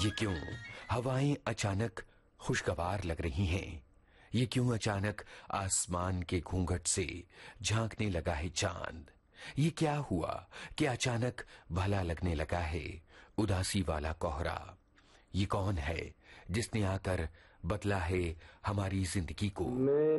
ये क्यों हवाएं अचानक खुशगवार लग रही हैं? ये क्यों अचानक आसमान के घूंघट से झांकने लगा है चांद? ये क्या हुआ कि अचानक भला लगने लगा है उदासी वाला कोहरा? ये कौन है जिसने आकर बदला है हमारी जिंदगी को?